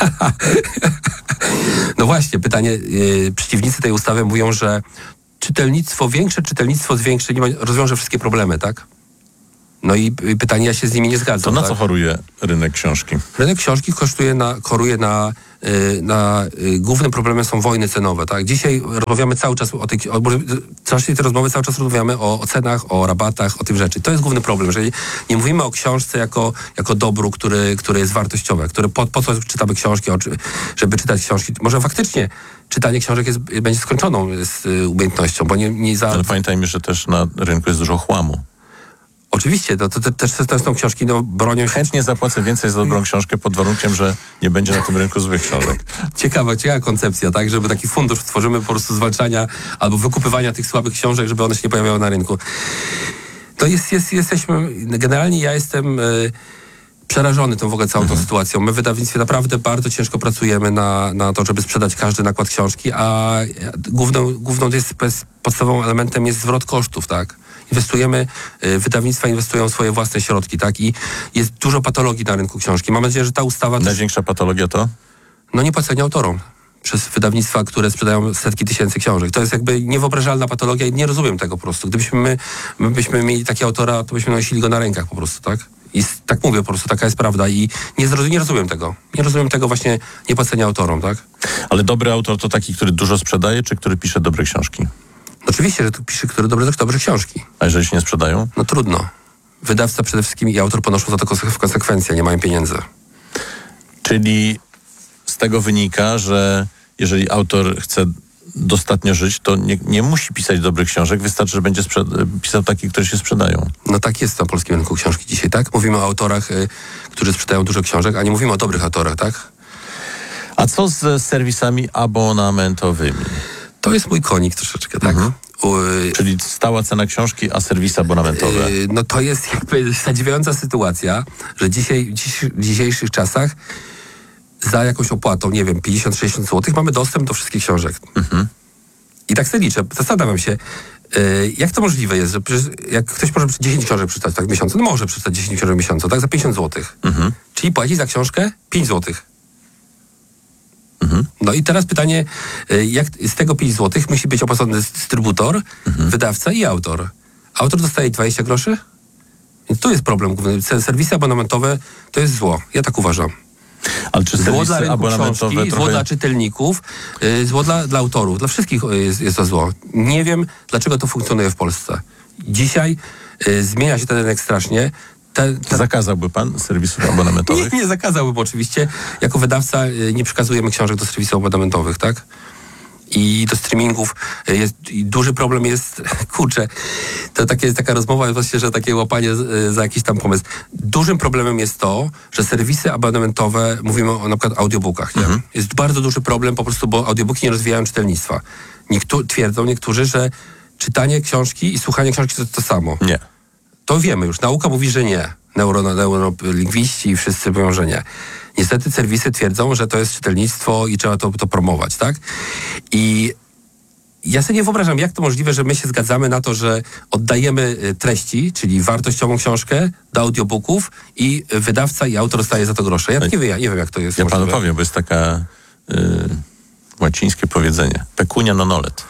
No właśnie, pytanie. Yy, przeciwnicy tej ustawy mówią, że czytelnictwo, większe czytelnictwo zwiększy, nie ma, rozwiąże wszystkie problemy, tak? No i, i pytanie, ja się z nimi nie zgadzam. To na tak? co choruje rynek książki? Rynek książki kosztuje na, choruje na, yy, na yy, głównym problemem są wojny cenowe, tak? Dzisiaj rozmawiamy cały czas o tej, o, te rozmowy cały czas rozmawiamy o, o cenach, o rabatach, o tym rzeczy. To jest główny problem, że nie mówimy o książce jako, jako dobru, który, który jest wartościowe, które po, po co czytamy książki, żeby czytać książki. Może faktycznie czytanie książek jest, będzie skończoną z y, umiejętnością, bo nie, nie za... Ale pamiętajmy, że też na rynku jest dużo chłamu. Oczywiście, to, to, to też to są książki, no bronią... Chętnie zapłacę więcej za dobrą książkę pod warunkiem, że nie będzie na tym rynku złych książek. Ciekawa, ciekawa koncepcja, tak? Żeby taki fundusz stworzymy po prostu zwalczania albo wykupywania tych słabych książek, żeby one się nie pojawiały na rynku. To jest, jest jesteśmy... Generalnie ja jestem... Yy, przerażony tą w ogóle całą mhm. tą sytuacją. My w wydawnictwie naprawdę bardzo ciężko pracujemy na, na to, żeby sprzedać każdy nakład książki, a główną, główną jest, podstawowym elementem jest zwrot kosztów, tak? Inwestujemy, wydawnictwa inwestują swoje własne środki, tak? I jest dużo patologii na rynku książki. Mam nadzieję, że ta ustawa... Największa też, patologia to? No niepłacenie autorom przez wydawnictwa, które sprzedają setki tysięcy książek. To jest jakby niewyobrażalna patologia i nie rozumiem tego po prostu. Gdybyśmy my, my byśmy mieli takiego autora, to byśmy nosili go na rękach po prostu, tak? I tak mówię po prostu, taka jest prawda i nie, zrozum, nie rozumiem tego. Nie rozumiem tego właśnie niepłacenia autorom, tak? Ale dobry autor to taki, który dużo sprzedaje, czy który pisze dobre książki? Oczywiście, że tu pisze, który dobre, dobre książki. A jeżeli się nie sprzedają? No trudno. Wydawca przede wszystkim i autor ponoszą za to konsekwencje, nie mają pieniędzy. Czyli z tego wynika, że jeżeli autor chce dostatnio żyć, to nie, nie musi pisać dobrych książek, wystarczy, że będzie sprzed- pisał takie, które się sprzedają. No tak jest na polskim rynku książki dzisiaj, tak? Mówimy o autorach, y, którzy sprzedają dużo książek, a nie mówimy o dobrych autorach, tak? A co z serwisami abonamentowymi? To jest mój konik troszeczkę, tak? Mhm. U, y, Czyli stała cena książki, a serwisy abonamentowe. Y, no to jest jakby zadziwiająca sytuacja, że dzisiaj, dziś, w dzisiejszych czasach za jakąś opłatą, nie wiem, pięćdziesiąt sześćdziesiąt złotych mamy dostęp do wszystkich książek. Mhm. I tak sobie liczę, zastanawiam się, yy, jak to możliwe jest, że przecież jak ktoś może dziesięć książek przeczytać tak w miesiącu, no może przeczytać dziesięć książek w miesiącu, tak, za pięćdziesiąt złotych. Mhm. Czyli płaci za książkę pięć złotych. Mhm. No i teraz pytanie, yy, jak z tego pięć złotych musi być opłacony dystrybutor, mhm. wydawca i autor. Autor dostaje dwadzieścia groszy? Więc tu jest problem główny. Serwisy abonamentowe to jest zło, ja tak uważam. Ale czy zło dla rynku książki, trochę... zło dla czytelników, yy, zło dla, dla autorów, dla wszystkich jest, jest to zło. Nie wiem, dlaczego to funkcjonuje w Polsce. Dzisiaj yy, zmienia się ten rynek strasznie. Te, te... Zakazałby pan serwisów abonamentowych? nie, nie zakazałbym oczywiście. Jako wydawca yy, nie przekazujemy książek do serwisów abonamentowych, tak? I do streamingów jest i duży problem jest, kurczę, to takie, jest taka rozmowa właśnie, że takie łapanie za jakiś tam pomysł. Dużym problemem jest to, że serwisy abonamentowe, mówimy o na przykład audiobookach, nie? Mhm. Jest bardzo duży problem po prostu, bo audiobooki nie rozwijają czytelnictwa. Niektó- twierdzą niektórzy, że czytanie książki i słuchanie książki to to samo. Nie. To wiemy już, nauka mówi, że nie. Neuro, neurolingwiści i wszyscy mówią, że nie. Niestety serwisy twierdzą, że to jest czytelnictwo i trzeba to, to promować, tak? I Ja sobie nie wyobrażam, jak to możliwe, że my się zgadzamy na to, że oddajemy y, treści, czyli wartościową książkę do audiobooków i wydawca i autor dostaje za to grosze. Ja nie wiem, ja nie wiem jak to jest Ja możliwe. panu powiem, bo jest taka y, łacińskie powiedzenie. Pecunia non olet.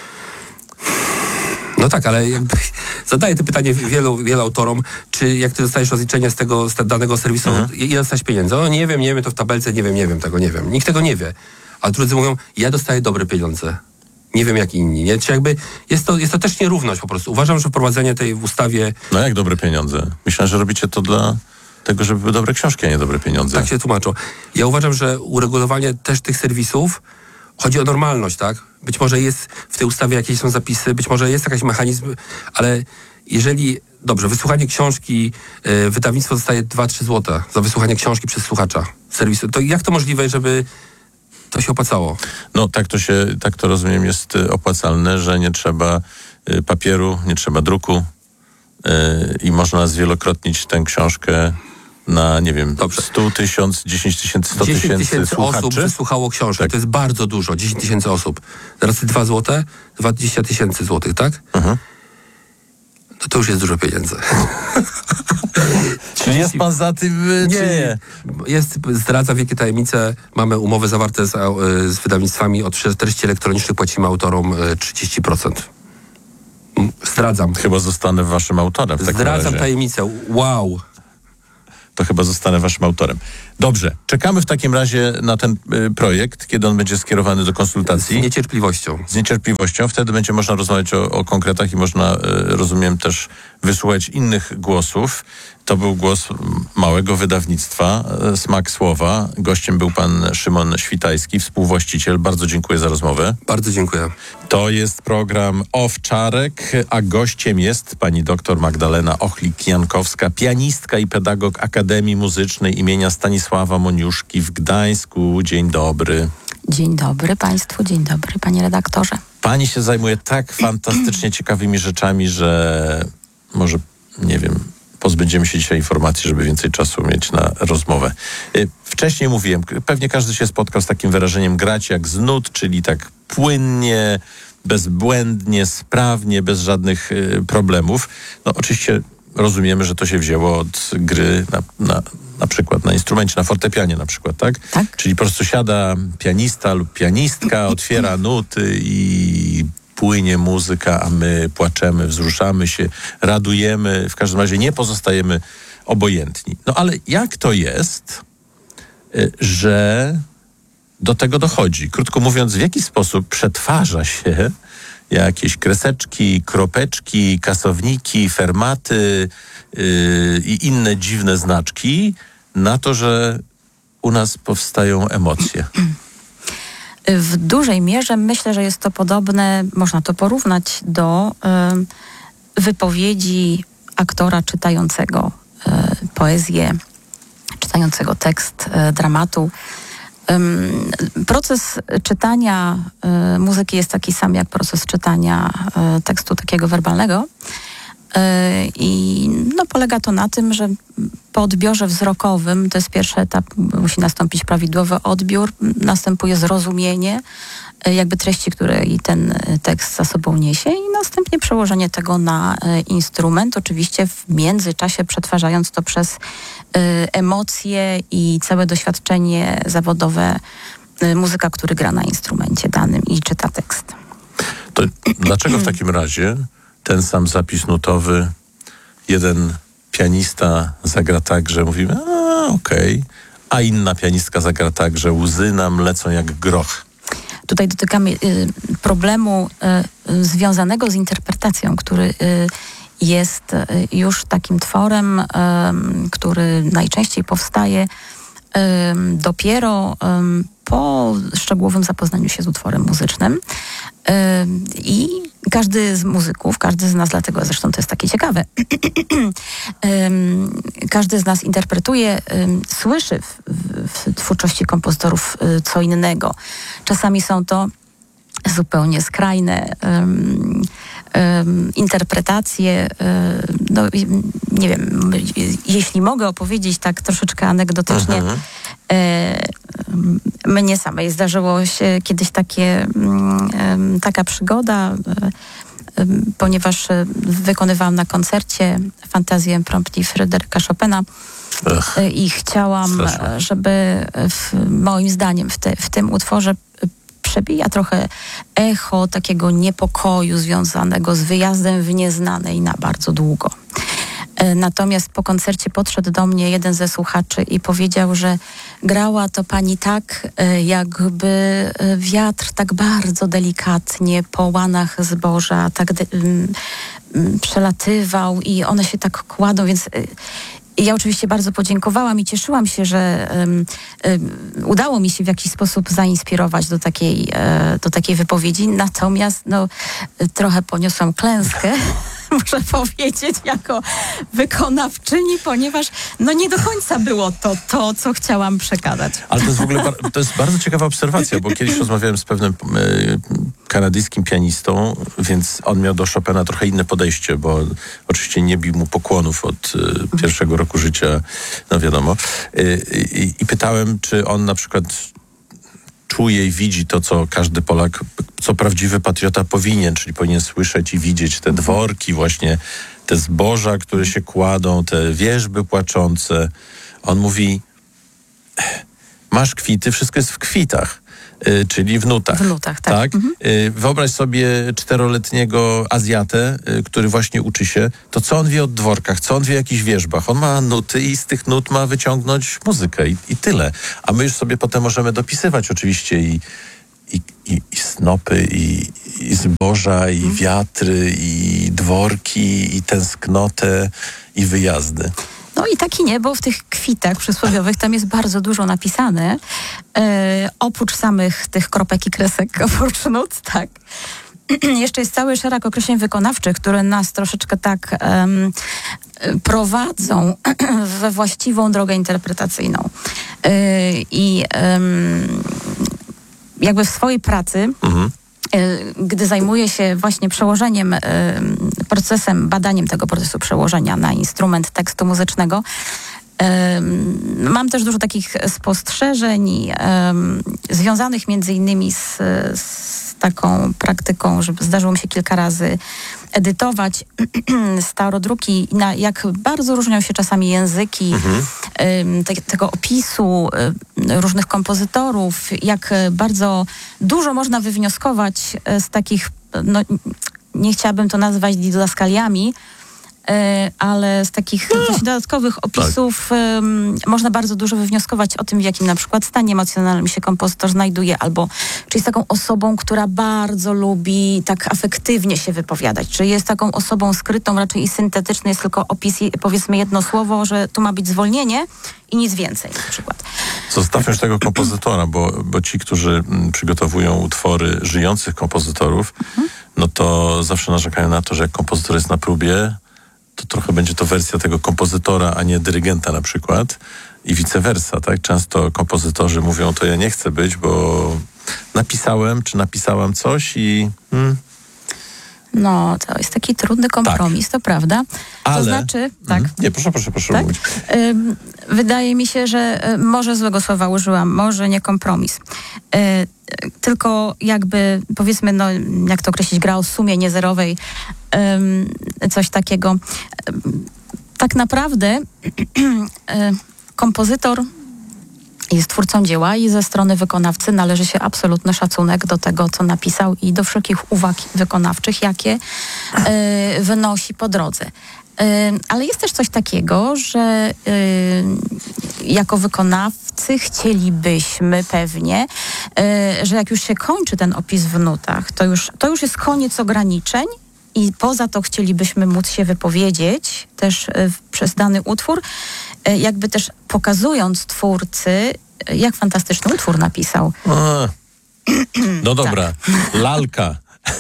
No tak, ale jakby zadaję to pytanie wielu, wielu autorom, czy jak ty dostajesz rozliczenie z tego z danego serwisu, mhm. ile dostajesz pieniędzy? O, nie wiem, nie wiem, to w tabelce, nie wiem, nie wiem, tego nie wiem. Nikt tego nie wie. A drudzy mówią, ja dostaję dobre pieniądze. Nie wiem jak inni, nie? Czy jakby jest to, jest to też nierówność po prostu. Uważam, że wprowadzenie tej w ustawie... No jak dobre pieniądze? Myślałem, że robicie to dla tego, żeby były dobre książki, a nie dobre pieniądze. Tak się tłumaczą. Ja uważam, że uregulowanie też tych serwisów chodzi o normalność, tak? Być może jest w tej ustawie jakieś są zapisy, być może jest jakiś mechanizm, ale jeżeli, dobrze, wysłuchanie książki, yy, wydawnictwo dostaje dwa trzy złote za wysłuchanie książki przez słuchacza serwisu, to jak to możliwe, żeby to się opłacało? No tak to się, tak to rozumiem jest opłacalne, że nie trzeba y, papieru, nie trzeba druku y, i można zwielokrotnić tę książkę na, nie wiem, Dobrze. sto tysięcy, dziesięć tysięcy, sto tysięcy słuchaczy. osób wysłuchało książkę. Tak. To jest bardzo dużo. dziesięć tysięcy osób. Teraz dwa złote, dwadzieścia tysięcy złotych, tak? Mhm. No to już jest dużo pieniędzy. Czy jest pan za tym, czy nie? Jest, zdradza wielkie tajemnice. Mamy umowy zawarte z, z wydawnictwami. Od treści elektronicznych płacimy autorom trzydzieści procent. Zdradzam. Chyba zostanę waszym autorem. W takim Zdradzam razie. tajemnicę. Wow. To chyba zostanę waszym autorem. Dobrze, czekamy w takim razie na ten y, projekt, kiedy on będzie skierowany do konsultacji. Z niecierpliwością. Z niecierpliwością. Wtedy będzie można rozmawiać o, o konkretach i można, y, rozumiem, też wysłuchać innych głosów. To był głos małego wydawnictwa y, Smak Słowa. Gościem był pan Szymon Świtajski, współwłaściciel. Bardzo dziękuję za rozmowę. Bardzo dziękuję. To jest program Owczarek, a gościem jest pani doktor Magdalena Ochlik-Jankowska, pianistka i pedagog Akademii Muzycznej imienia Stanisława Moniuszki w Gdańsku. Dzień dobry. Dzień dobry państwu, dzień dobry panie redaktorze. Pani się zajmuje tak fantastycznie ciekawymi rzeczami, że może, nie wiem, pozbędziemy się dzisiaj informacji, żeby więcej czasu mieć na rozmowę. Wcześniej mówiłem, pewnie każdy się spotkał z takim wyrażeniem grać jak z nut, czyli tak płynnie, bezbłędnie, sprawnie, bez żadnych y, problemów. No oczywiście rozumiemy, że to się wzięło od gry na, na, na przykład na instrumencie, na fortepianie na przykład, tak? Tak. Czyli po prostu siada pianista lub pianistka, otwiera nuty i płynie muzyka, a my płaczemy, wzruszamy się, radujemy, w każdym razie nie pozostajemy obojętni. No ale jak to jest, że do tego dochodzi? Krótko mówiąc, w jaki sposób przetwarza się jakieś kreseczki, kropeczki, kasowniki, fermaty yy, i inne dziwne znaczki na to, że u nas powstają emocje? W dużej mierze myślę, że jest to podobne, można to porównać do y, wypowiedzi aktora czytającego y, poezję, czytającego tekst y, dramatu. Ym, proces czytania y, muzyki jest taki sam jak proces czytania y, tekstu takiego werbalnego. I no, polega to na tym, że po odbiorze wzrokowym, to jest pierwszy etap, musi nastąpić prawidłowy odbiór, następuje zrozumienie jakby treści, które i ten tekst za sobą niesie i następnie przełożenie tego na instrument, oczywiście w międzyczasie przetwarzając to przez emocje i całe doświadczenie zawodowe muzyka, który gra na instrumencie danym i czyta tekst. To dlaczego w takim razie ten sam zapis nutowy, jeden pianista zagra tak, że mówimy, a okej, okay. a inna pianistka zagra tak, że łzy nam lecą jak groch? Tutaj dotykamy y, problemu y, związanego z interpretacją, który y, jest y, już takim tworem, y, który najczęściej powstaje y, dopiero y, po szczegółowym zapoznaniu się z utworem muzycznym. Y, I każdy z muzyków, każdy z nas, dlatego zresztą to jest takie ciekawe, um, każdy z nas interpretuje, um, słyszy w, w, w twórczości kompozytorów um, co innego. Czasami są to zupełnie skrajne um, um, interpretacje. Um, no, nie wiem, jeśli mogę opowiedzieć tak troszeczkę anegdotycznie, mhm. e, mnie mnie samej zdarzyło się kiedyś takie, taka przygoda, ponieważ wykonywałam na koncercie fantazję Impromptu Fryderyka Chopina. Ech, i chciałam, straszne. żeby w, moim zdaniem w, te, w tym utworze przebija trochę echo takiego niepokoju związanego z wyjazdem w nieznane i na bardzo długo. Natomiast po koncercie podszedł do mnie jeden ze słuchaczy i powiedział, że grała to pani tak, jakby wiatr tak bardzo delikatnie po łanach zboża tak de- m, m, przelatywał i one się tak kładą, więc i ja oczywiście bardzo podziękowałam i cieszyłam się, że um, um, udało mi się w jakiś sposób zainspirować do takiej, e, do takiej wypowiedzi. Natomiast no, trochę poniosłam klęskę, muszę powiedzieć, jako wykonawczyni, ponieważ no, nie do końca było to, to, co chciałam przekazać. Ale to jest w ogóle bar- to jest bardzo ciekawa obserwacja, bo kiedyś rozmawiałem z pewnym y, kanadyjskim pianistą, więc on miał do Chopina trochę inne podejście, bo oczywiście nie bił mu pokłonów od y, pierwszego roku życia, no wiadomo. Y, y, I pytałem, czy on na przykład czuje i widzi to, co każdy Polak, co prawdziwy patriota powinien, czyli powinien słyszeć i widzieć te dworki, właśnie te zboża, które się kładą, te wierzby płaczące. On mówi, masz kwity, wszystko jest w kwitach, y, czyli w nutach. W nutach, tak. tak? Mhm. Y, wyobraź sobie czteroletniego Azjatę, y, który właśnie uczy się, to co on wie o dworkach, co on wie o jakichś wierzbach. On ma nuty i z tych nut ma wyciągnąć muzykę i, i tyle. A my już sobie potem możemy dopisywać oczywiście i, i, i, i snopy, i, i zboża, i mhm. wiatry, i dworki, i tęsknotę, i wyjazdy. No i tak i nie, bo w tych kwitach przysłowiowych tam jest bardzo dużo napisane. E, oprócz samych tych kropek i kresek, oprócz nut, tak. Jeszcze jest cały szereg określeń wykonawczych, które nas troszeczkę tak um, prowadzą we właściwą drogę interpretacyjną. E, I um, jakby w swojej pracy mhm. gdy zajmuję się właśnie przełożeniem, procesem, badaniem tego procesu przełożenia na instrument tekstu muzycznego, mam też dużo takich spostrzeżeń związanych między innymi z, z taką praktyką, że zdarzyło mi się kilka razy edytować starodruki, na jak bardzo różnią się czasami języki mhm. te, tego opisu różnych kompozytorów, jak bardzo dużo można wywnioskować z takich, no, nie chciałabym to nazywać didaskaliami, ale z takich no. dodatkowych opisów tak. um, można bardzo dużo wywnioskować o tym, w jakim na przykład stanie emocjonalnym się kompozytor znajduje, albo czy jest taką osobą, która bardzo lubi tak afektywnie się wypowiadać, czy jest taką osobą skrytą, raczej i syntetyczny, jest tylko opis, powiedzmy jedno słowo, że tu ma być zwolnienie i nic więcej na przykład. Zostawmy już tego kompozytora, bo, bo ci, którzy m, przygotowują utwory żyjących kompozytorów, mhm. no to zawsze narzekają na to, że jak kompozytor jest na próbie, to trochę będzie to wersja tego kompozytora, a nie dyrygenta na przykład i vice versa, tak? Często kompozytorzy mówią, to ja nie chcę być, bo napisałem, czy napisałam coś i... Hmm. No, to jest taki trudny kompromis, tak. to prawda. Ale... To znaczy... tak. Mhm. Nie, proszę, proszę, proszę tak? mówić. Ym, wydaje mi się, że y, może złego słowa użyłam, może nie kompromis. Y, y, tylko jakby, powiedzmy, no, jak to określić, gra o sumie niezerowej, y, coś takiego. Y, tak naprawdę y, kompozytor jest twórcą dzieła i ze strony wykonawcy należy się absolutny szacunek do tego, co napisał i do wszelkich uwag wykonawczych, jakie y, wynosi po drodze. Y, ale jest też coś takiego, że y, jako wykonawcy chcielibyśmy pewnie, y, że jak już się kończy ten opis w nutach, to już, to już jest koniec ograniczeń i poza to chcielibyśmy móc się wypowiedzieć też y, przez dany utwór, y, jakby też pokazując twórcy, y, jak fantastyczny utwór napisał. A, no dobra, tak. Lalka.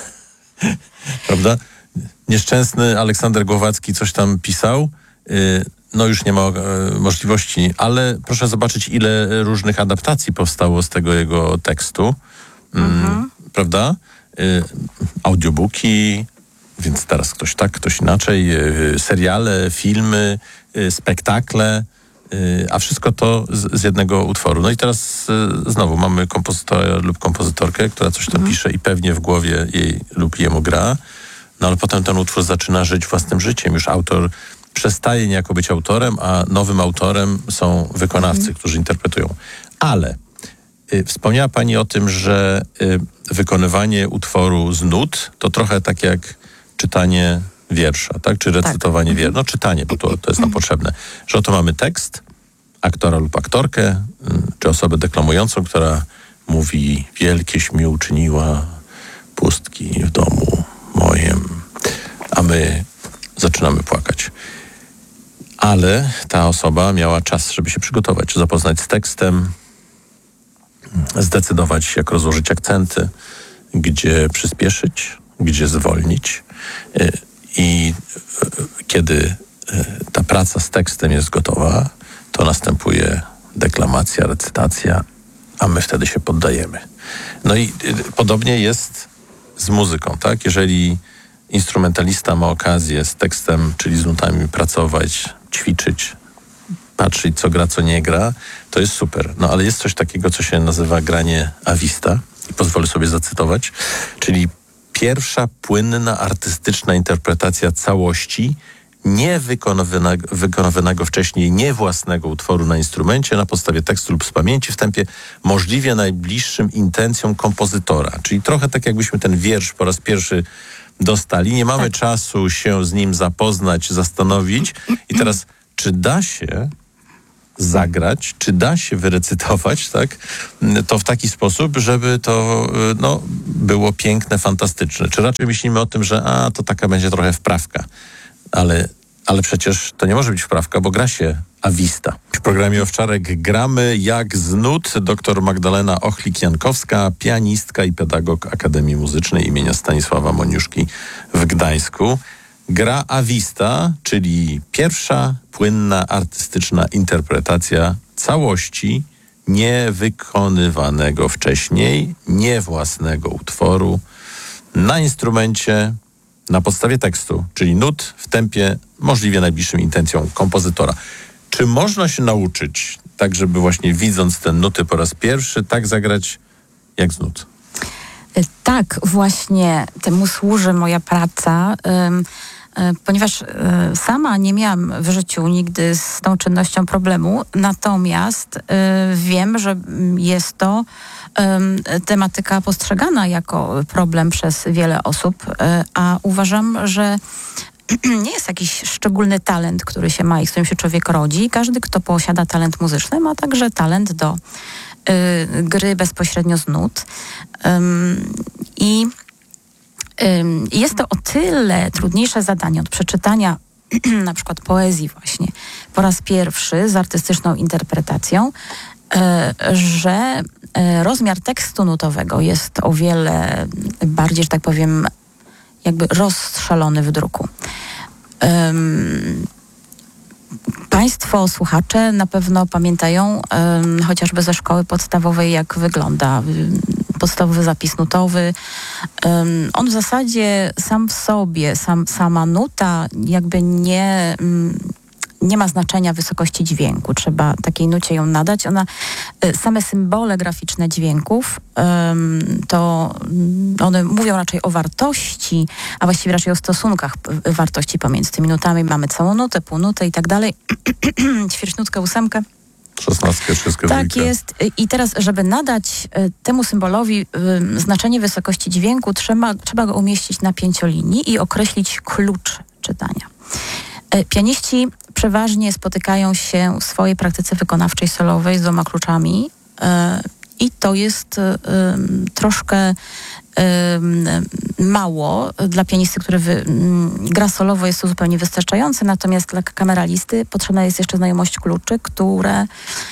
Prawda? Nieszczęsny Aleksander Głowacki coś tam pisał. Y, no już nie ma y, możliwości, ale proszę zobaczyć, ile różnych adaptacji powstało z tego jego tekstu. Y, mhm. Prawda? Y, audiobooki, więc teraz ktoś tak, ktoś inaczej, y, seriale, filmy, y, spektakle. a wszystko to z, z jednego utworu. No i teraz y, znowu mamy kompozytora lub kompozytorkę, która coś tam pisze i pewnie w głowie jej lub jemu gra, no ale potem ten utwór zaczyna żyć własnym życiem. Już autor przestaje niejako być autorem, a nowym autorem są wykonawcy, mhm. którzy interpretują. Ale y, wspomniała pani o tym, że y, wykonywanie utworu z nut to trochę tak jak czytanie wiersza, tak? Czy recytowanie tak. wiersza. No czytanie, bo to, to jest nam potrzebne. Że oto mamy tekst, aktora lub aktorkę, y, czy osobę deklamującą, która mówi: wielkieś mi uczyniła pustki w domu moim, a my zaczynamy płakać. Ale ta osoba miała czas, żeby się przygotować, zapoznać z tekstem, zdecydować, jak rozłożyć akcenty, gdzie przyspieszyć, gdzie zwolnić. I kiedy ta praca z tekstem jest gotowa, to następuje deklamacja, recytacja, a my wtedy się poddajemy. No i podobnie jest z muzyką, tak? Jeżeli instrumentalista ma okazję z tekstem, czyli z nutami pracować, ćwiczyć, patrzeć, co gra, co nie gra, to jest super. No ale jest coś takiego, co się nazywa granie a vista i pozwolę sobie zacytować, czyli pierwsza płynna, artystyczna interpretacja całości nie wykonywanego, wykonywanego wcześniej nie własnego utworu na instrumencie na podstawie tekstu lub z pamięci w tempie możliwie najbliższym intencjom kompozytora. Czyli trochę tak, jakbyśmy ten wiersz po raz pierwszy dostali. Nie mamy tak. czasu się z nim zapoznać, zastanowić. I teraz, czy da się zagrać, czy da się wyrecytować, tak, to w taki sposób, żeby to no, było piękne, fantastyczne. Czy raczej myślimy o tym, że a, to taka będzie trochę wprawka. Ale, ale przecież to nie może być wprawka, bo gra się a vista. W programie Owczarek gramy jak z nut. Doktor Magdalena Ochlik-Jankowska, pianistka i pedagog Akademii Muzycznej imienia Stanisława Moniuszki w Gdańsku. Gra a vista, czyli pierwsza płynna, artystyczna interpretacja całości niewykonywanego wcześniej, nie własnego utworu na instrumencie, na podstawie tekstu, czyli nut w tempie możliwie najbliższym intencjom kompozytora. Czy można się nauczyć, tak żeby właśnie widząc te nuty po raz pierwszy, tak zagrać jak z nut? Tak, właśnie temu służy moja praca, ym, y, ponieważ y, sama nie miałam w życiu nigdy z tą czynnością problemu, natomiast y, wiem, że jest to y, tematyka postrzegana jako problem przez wiele osób, y, a uważam, że nie jest jakiś szczególny talent, który się ma i z którym się człowiek rodzi. Każdy, kto posiada talent muzyczny, ma także talent do y, gry bezpośrednio z nut. Ym, I ym, jest to o tyle trudniejsze zadanie od przeczytania na przykład poezji właśnie po raz pierwszy z artystyczną interpretacją, y, że y, rozmiar tekstu nutowego jest o wiele bardziej, że tak powiem, jakby rozstrzelony w druku. Um, Państwo, słuchacze na pewno pamiętają um, chociażby ze szkoły podstawowej, jak wygląda um, podstawowy zapis nutowy. Um, on w zasadzie sam w sobie, sam, sama nuta jakby nie... Um, nie ma znaczenia wysokości dźwięku. Trzeba takiej nucie ją nadać. Ona, same symbole graficzne dźwięków, um, to one mówią raczej o wartości, a właściwie raczej o stosunkach wartości pomiędzy tymi nutami. Mamy całą nutę, półnutę i tak dalej. Ćwierćnutkę, ósemkę. Szesnastkę, wszystko. Tak dwójkę. Jest. I teraz, żeby nadać temu symbolowi y, znaczenie wysokości dźwięku, trzeba, trzeba go umieścić na pięciolinii i określić klucz czytania. Y, pianiści przeważnie spotykają się w swojej praktyce wykonawczej solowej z dwoma kluczami yy, i to jest yy, troszkę yy, mało. Dla pianisty, który wy, yy, gra solowo, jest to zupełnie wystarczające, natomiast dla kameralisty potrzebna jest jeszcze znajomość kluczy, które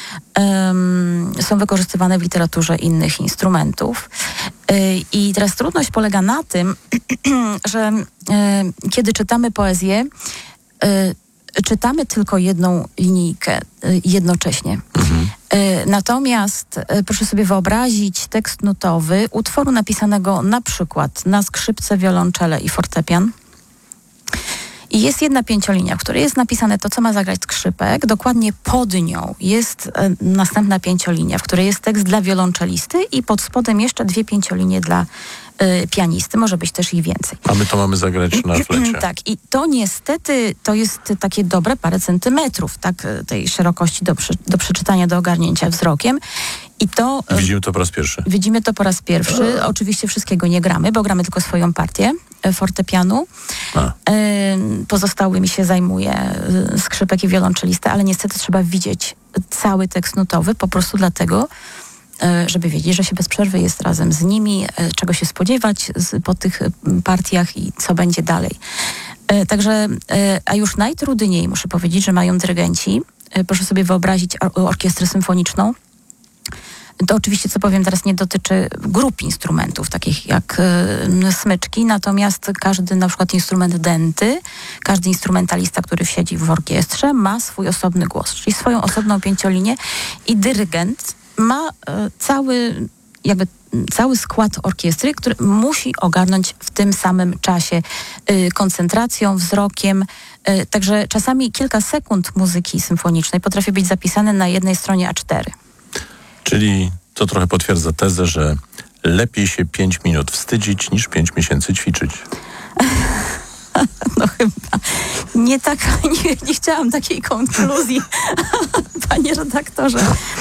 yy, są wykorzystywane w literaturze innych instrumentów. Yy, I teraz trudność polega na tym, że yy, kiedy czytamy poezję, yy, czytamy tylko jedną linijkę y, jednocześnie. Mhm. Y, natomiast y, proszę sobie wyobrazić tekst nutowy utworu napisanego na przykład na skrzypce, wiolonczele i fortepian. I jest jedna pięciolinia, w której jest napisane to, co ma zagrać skrzypek. Dokładnie pod nią jest e, następna pięciolinia, w której jest tekst dla wiolonczelisty i pod spodem jeszcze dwie pięciolinie dla e, pianisty. Może być też ich więcej. A my to mamy zagrać na flecie. Tak, i to niestety to jest takie dobre parę centymetrów, tak, tej szerokości do, przy, do przeczytania, do ogarnięcia wzrokiem. I to... Widzimy to po raz pierwszy. Widzimy to po raz pierwszy. Oczywiście wszystkiego nie gramy, bo gramy tylko swoją partię fortepianu. A. Pozostałymi się zajmuje skrzypek i wiolonczelista, ale niestety trzeba widzieć cały tekst nutowy, po prostu dlatego, żeby wiedzieć, że się bez przerwy jest razem z nimi, czego się spodziewać po tych partiach i co będzie dalej. Także, a już najtrudniej, muszę powiedzieć, że mają dyrygenci. Proszę sobie wyobrazić orkiestrę symfoniczną. To oczywiście, co powiem teraz, nie dotyczy grup instrumentów, takich jak y, smyczki, natomiast każdy na przykład instrument denty, każdy instrumentalista, który siedzi w orkiestrze, ma swój osobny głos, czyli swoją osobną pięciolinię i dyrygent ma y, cały jakby cały skład orkiestry, który musi ogarnąć w tym samym czasie y, koncentracją, wzrokiem. Y, także czasami kilka sekund muzyki symfonicznej potrafi być zapisane na jednej stronie A cztery. Czyli to trochę potwierdza tezę, że lepiej się pięć minut wstydzić, niż pięć miesięcy ćwiczyć. No chyba nie tak, nie, nie chciałam takiej konkluzji, panie redaktorze.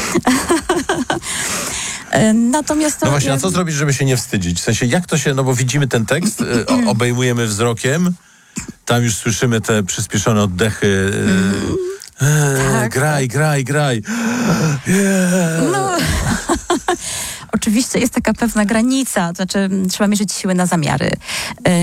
Natomiast to no właśnie, ja... a co zrobić, żeby się nie wstydzić? W sensie, jak to się, no bo widzimy ten tekst, y, o, obejmujemy wzrokiem, tam już słyszymy te przyspieszone oddechy, y, Eee, tak, graj, tak. graj, graj. Yeah. No, oczywiście jest taka pewna granica, to znaczy trzeba mierzyć siły na zamiary.